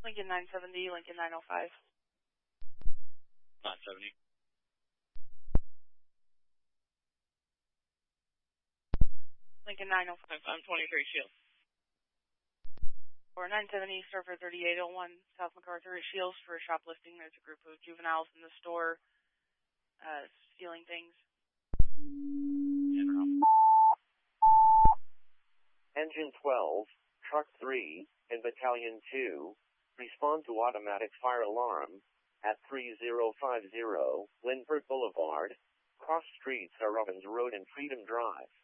Lincoln 970, Lincoln 905. 970. Lincoln 905. I'm 23 Shields. Or 970, Surfer 3801, South MacArthur at Shields for shoplifting. There's a group of juveniles in the store stealing things. Engine 12, Truck 3, and Battalion 2, respond to automatic fire alarm at 3050 Lindbergh Boulevard, cross streets are Robbins Road and Freedom Drive.